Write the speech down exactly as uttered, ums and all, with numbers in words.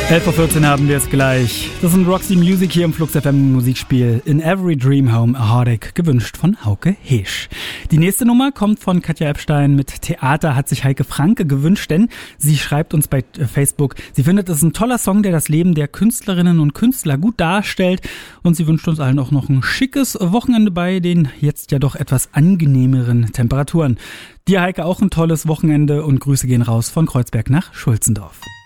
elf Uhr vierzehn haben wir es gleich. Das sind Roxy Music hier im Flux F M Musikspiel. In Every Dream Home a Heartache, gewünscht von Hauke Heesch. Die nächste Nummer kommt von Katja Epstein mit Theater, hat sich Heike Franke gewünscht, denn sie schreibt uns bei Facebook, sie findet es ein toller Song, der das Leben der Künstlerinnen und Künstler gut darstellt, und sie wünscht uns allen auch noch ein schickes Wochenende bei den jetzt ja doch etwas angenehmeren Temperaturen. Dir, Heike, auch ein tolles Wochenende und Grüße gehen raus von Kreuzberg nach Schulzendorf.